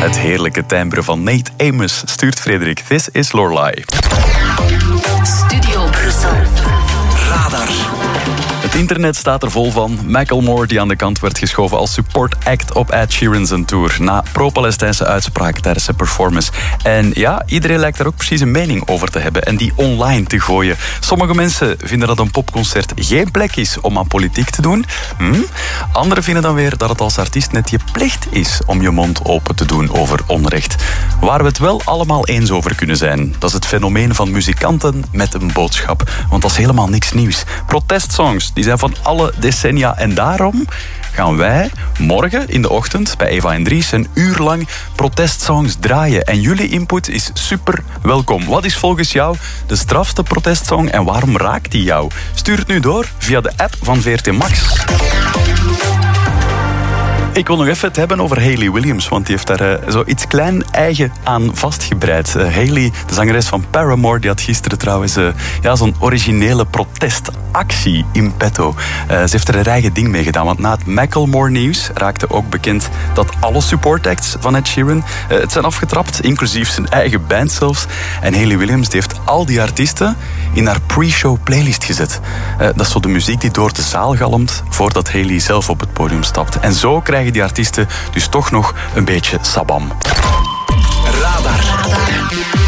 Het heerlijke timbre van Nate Amos stuurt Frederik. This is Lorelei. Studio Brussel. Radar. Het internet staat er vol van. Macklemore die aan de kant werd geschoven als support act op Ed Sheeran's tour. Na pro-Palestijnse uitspraak tijdens zijn performance. En ja, iedereen lijkt daar ook precies een mening over te hebben en die online te gooien. Sommige mensen vinden dat een popconcert geen plek is om aan politiek te doen. Anderen vinden dan weer dat het als artiest net je plicht is om je mond open te doen over onrecht. Waar we het wel allemaal eens over kunnen zijn, dat is het fenomeen van muzikanten met een boodschap. Want dat is helemaal niks nieuws. Protestsongs, die zijn van alle decennia en daarom gaan wij morgen in de ochtend bij Eva en Dries een uur lang protestsongs draaien. En jullie input is super welkom. Wat is volgens jou de strafste protestsong en waarom raakt die jou? Stuur het nu door via de app van VRT Max. Ik wil nog even het hebben over Hayley Williams, want die heeft daar zo iets klein eigen aan vastgebreid. Hayley, de zangeres van Paramore, die had gisteren trouwens zo'n originele protestactie in petto. Ze heeft er haar eigen ding mee gedaan, want na het Macklemore-nieuws raakte ook bekend dat alle supportacts van Ed Sheeran het zijn afgetrapt, inclusief zijn eigen band zelfs. En Hayley Williams die heeft al die artiesten in haar pre-show playlist gezet. Dat is zo de muziek die door de zaal galmt voordat Hayley zelf op het podium stapt. En zo krijgen die artiesten dus toch nog een beetje sabam. Radar.